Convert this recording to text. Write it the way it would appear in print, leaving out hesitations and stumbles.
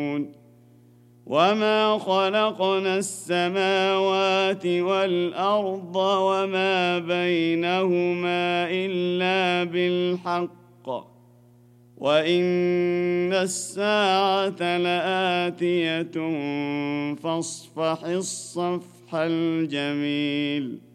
وما خلقنا السماوات والأرض وما بينهما إلا بالحق وإن الساعة لآتية فاصفح الصفح الجميل